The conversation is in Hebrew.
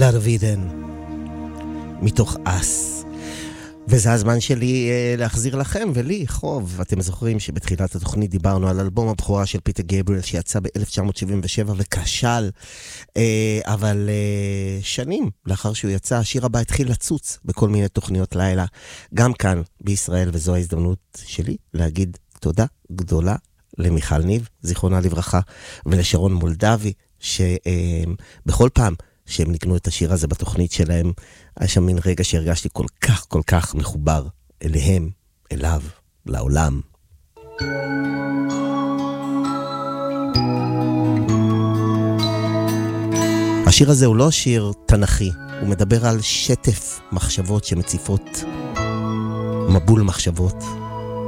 לרווידן, מתוך אס. וזה הזמן שלי להחזיר לכם ולי חוב. אתם זוכרים שבתחילת התוכנית דיברנו על אלבום הבכורה של פיטר גבריאל שיצא ב-1977 וכשל, אבל שנים לאחר שהוא יצא, השיר הבא התחיל לצוץ בכל מיני תוכניות לילה, גם כאן בישראל, וזו ההזדמנות שלי להגיד תודה גדולה למיכל ניב, זיכרונה לברכה, ולשרון מולדבי, שבכל פעם שהם נקנו את השיר הזה בתוכנית שלהם, היה שם מין רגע שהרגשתי כל כך מחובר אליהם, אליו, לעולם. השיר הזה הוא לא שיר תנכי, הוא מדבר על שטף מחשבות שמציפות, מבול מחשבות.